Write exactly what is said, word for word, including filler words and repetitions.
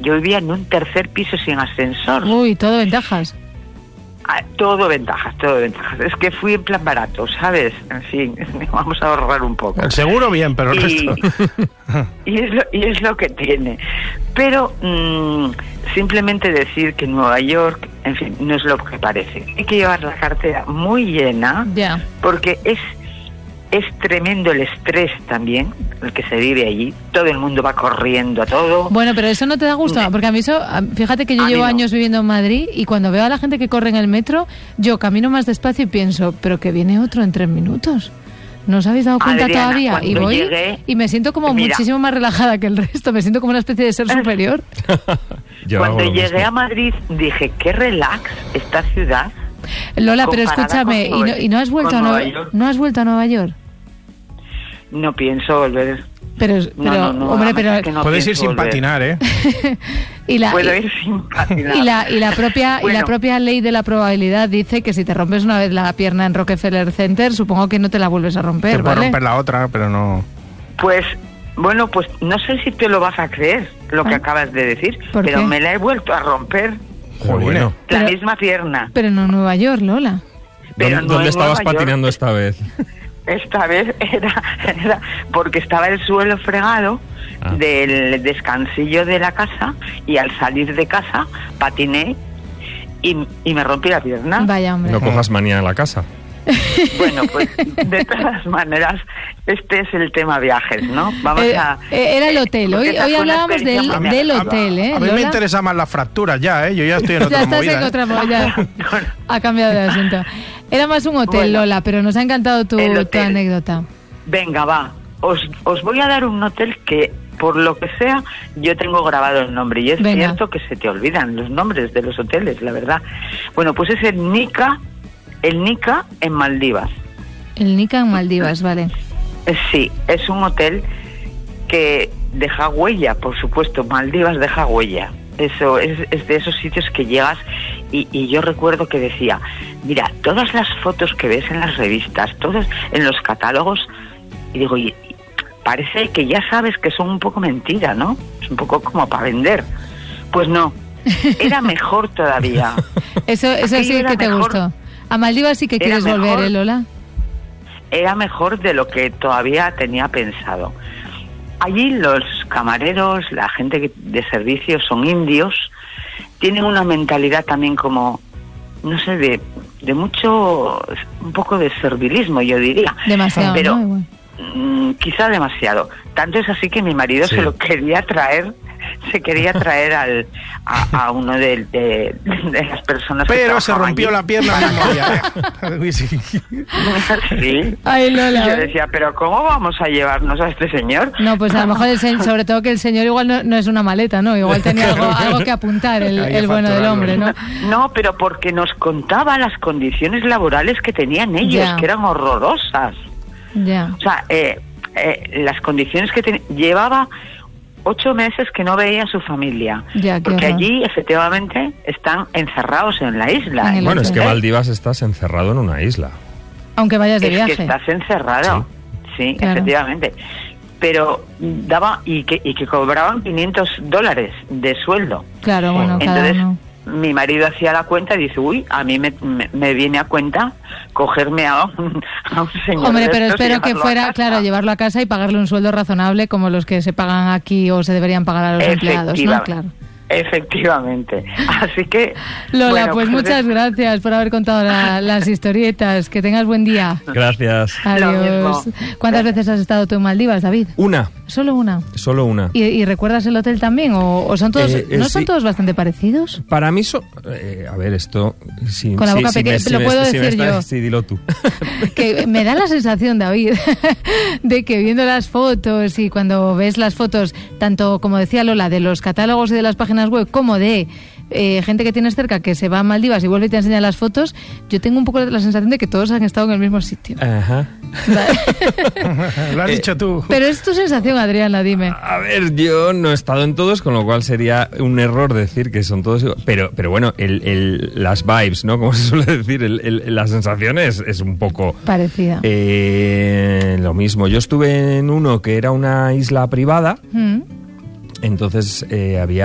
yo vivía en un tercer piso sin ascensor. Uy, todo ventajas. Ah, todo ventajas, todo ventajas. Es que fui en plan barato, ¿sabes? En fin, vamos a ahorrar un poco. El seguro bien, pero el y, resto... y, es lo, y es lo que tiene. Pero mmm, simplemente decir que Nueva York, en fin, no es lo que parece. Hay que llevar la cartera muy llena, yeah. porque es... Es tremendo el estrés también, el que se vive allí. Todo el mundo va corriendo a todo. Bueno, pero eso no te da gusto, porque a mí eso... Fíjate que yo a llevo no. años viviendo en Madrid y cuando veo a la gente que corre en el metro, yo camino más despacio y pienso, pero que viene otro en tres minutos. ¿No os habéis dado cuenta Adriana, todavía? Y voy llegué, y me siento como mira, muchísimo más relajada que el resto. Me siento como una especie de ser superior. Cuando llegué a Madrid dije, qué relax esta ciudad. Lola, pero escúchame, ¿y no, ¿y no has vuelto a Nueva York? ¿No has vuelto a Nueva York? No pienso volver. Pero, pero no, no, no, hombre, pero... Es que no puedes ir sin volver. patinar, ¿eh? y la, Puedo y, ir sin patinar. Y la, y la propia bueno. y la propia ley de la probabilidad dice que si te rompes una vez la pierna en Rockefeller Center, supongo que no te la vuelves a romper, te ¿vale? romper la otra, pero no... Pues, bueno, pues no sé si te lo vas a creer, lo ¿Ah? que acabas de decir, pero qué? me la he vuelto a romper. Joder, bueno. La pero, misma pierna. Pero no en Nueva York, Lola. Pero ¿Dónde, no ¿dónde estabas Nueva patinando York? esta vez? Esta vez era, era porque estaba el suelo fregado ah. del descansillo de la casa y al salir de casa patiné y, y me rompí la pierna. Vaya hombre. No cojas manía en la casa. Bueno, pues de todas maneras, este es el tema viajes, ¿no? Vamos eh, a... Era el hotel, hoy, hoy hablábamos del, del hotel, ¿eh? A, a mí Lola. me interesa más las fracturas ya, ¿eh? Yo ya estoy en otra ya estás movida, en ¿eh? otra movida, ha cambiado de asunto. Era más un hotel, bueno, Lola, pero nos ha encantado tu, tu anécdota. Venga, va, os, os voy a dar un hotel que, por lo que sea, yo tengo grabado el nombre, y es Venga. cierto que se te olvidan los nombres de los hoteles, la verdad. Bueno, pues es el Nika... El Nika en Maldivas. El Nika en Maldivas, vale. Sí, es un hotel que deja huella, por supuesto. Maldivas deja huella. Eso es, es de esos sitios que llegas y, y yo recuerdo que decía, mira, todas las fotos que ves en las revistas, todos en los catálogos, y digo, y, y parece que ya sabes que son un poco mentira, ¿no? Es un poco como para vender. Pues no, era mejor todavía. Eso, eso sí que te mejor. gustó. A Maldivas sí que quieres mejor, volver, ¿eh, Lola? Era mejor de lo que todavía tenía pensado. Allí los camareros, la gente de servicio son indios, tienen una mentalidad también como, no sé, de, de mucho, un poco de servilismo, yo diría. Demasiado, pero ¿no? mm, quizá demasiado. Tanto es así que mi marido sí. se lo quería traer se quería traer al a, a uno de, de, de las personas pero que se rompió allí. la pierna de sí. sí. Ay, Lola. Yo decía, pero ¿cómo vamos a llevarnos a este señor? No, pues a lo mejor el se- sobre todo que el señor igual no, no es una maleta, ¿no? Igual tenía algo, algo que apuntar el, el bueno del hombre, ¿no? No, pero porque nos contaba las condiciones laborales que tenían ellos, ya. que eran horrorosas. Ya. O sea, eh, eh, las condiciones que ten- llevaba ocho meses que no veía a su familia. Ya, porque horror. allí, efectivamente, están encerrados en la isla. En el bueno, hotel. es que Maldivas estás encerrado en una isla. Aunque vayas de es viaje. Es que estás encerrado. Sí, sí claro. efectivamente. Pero daba, y que, y que cobraban quinientos dólares de sueldo. Claro, bueno, Entonces, cada uno. Mi marido hacía la cuenta y dice, uy, a mí me, me, me viene a cuenta cogerme a un, a un señor. Hombre, pero estos espero que fuera, claro, llevarlo a casa y pagarle un sueldo razonable como los que se pagan aquí o se deberían pagar a los empleados, ¿no? Claro. Efectivamente. Así que... Lola, bueno, pues, pues muchas gracias por haber contado la, las historietas. Que tengas buen día. Gracias. Adiós. ¿Cuántas veces has estado tú en Maldivas, David? Una. ¿Solo una? Solo una. ¿Y, y recuerdas el hotel también? ¿O, o son todos, eh, eh, no sí. son todos bastante parecidos? Para mí son... Eh, a ver, esto... Si, Con la boca si, pequeña, si lo me, puedo si decir me está, yo. Sí, dilo tú. Que me da la sensación, David, de que viendo las fotos y cuando ves las fotos, tanto como decía Lola, de los catálogos y de las páginas web, como de eh, gente que tienes cerca que se va a Maldivas y vuelve y te enseña las fotos, yo tengo un poco la sensación de que todos han estado en el mismo sitio. Ajá. Lo has dicho tú. Pero es tu sensación, Adriana, dime. A ver, yo no he estado en todos, con lo cual sería un error decir que son todos igual. Pero, pero bueno, el, el, las vibes, ¿no? Como se suele decir, el, el, la sensación es, es un poco... parecida. Eh, lo mismo. Yo estuve en uno que era una isla privada, ¿Mm? entonces eh, había